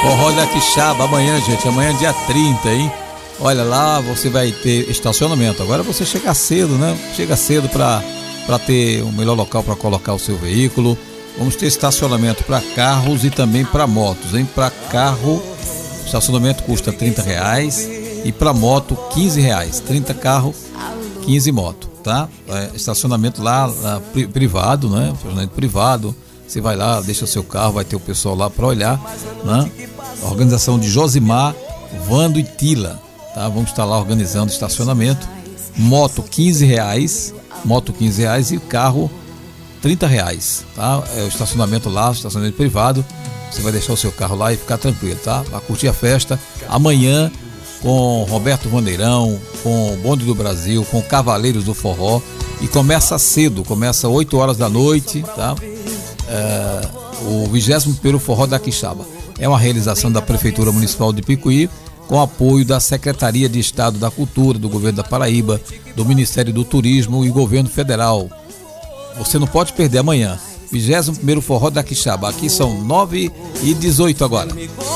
Forró da Quixaba, amanhã, gente, amanhã dia 30, hein? Olha lá, você vai ter estacionamento. Agora você chega cedo, né? Chega cedo para ter um melhor local para colocar o seu veículo. Vamos ter estacionamento para carros e também para motos, hein? Para carro, o estacionamento custa R$30 e para moto R$15. 30 carro, 15 moto, tá? Estacionamento lá privado, né? Estacionamento privado. Você vai lá, deixa seu carro, vai ter o pessoal lá para olhar, né? A organização de Josimar, Vando e Tila, tá? Vamos estar lá organizando estacionamento. Moto R$15, e carro R$30, tá? É o estacionamento lá, estacionamento privado. Você vai deixar o seu carro lá e ficar tranquilo, tá? Vai curtir a festa amanhã com Roberto Vandeirão, com o Bonde do Brasil, com Cavaleiros do Forró, e começa cedo, começa 8 horas da noite, tá? O 21º Forró da Quixaba é uma realização da Prefeitura Municipal de Picuí, com apoio da Secretaria de Estado da Cultura, do Governo da Paraíba, do Ministério do Turismo e Governo Federal. Você não pode perder amanhã, 21º Forró da Quixaba. Aqui são 9h18 agora.